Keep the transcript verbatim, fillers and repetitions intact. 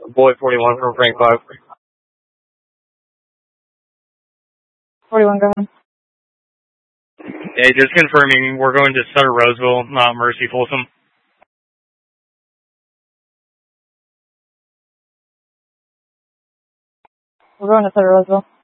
Boy forty-one from Frank five. forty-one, go ahead. Hey, just confirming, we're going to Sutter Roseville, not Mercy Folsom. We're going to Sutter Roseville.